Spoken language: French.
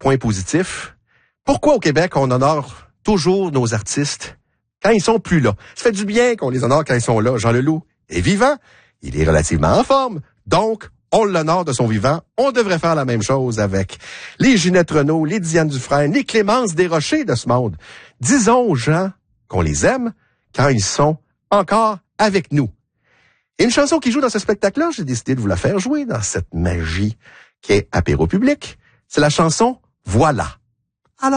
points positifs. Pourquoi au Québec, on honore toujours nos artistes quand ils sont plus là? Ça fait du bien qu'on les honore quand ils sont là. Jean Leloup est vivant, il est relativement en forme, donc on l'honore de son vivant. On devrait faire la même chose avec les Ginette Renault, les Diane Dufresne, les Clémence Desrochers de ce monde. Disons aux gens qu'on les aime quand ils sont encore avec nous. Et une chanson qui joue dans ce spectacle-là, j'ai décidé de vous la faire jouer dans cette magie qui est Apéro Public. C'est la chanson « Voilà ».